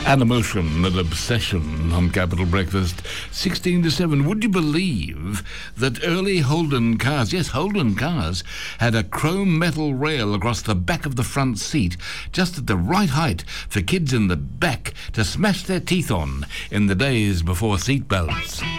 An emotion, an obsession on Capital Breakfast. 16 to 7. Would you believe that early Holden cars, yes, Holden cars, had a chrome metal rail across the back of the front seat, just at the right height for kids in the back to smash their teeth on in the days before seat belts?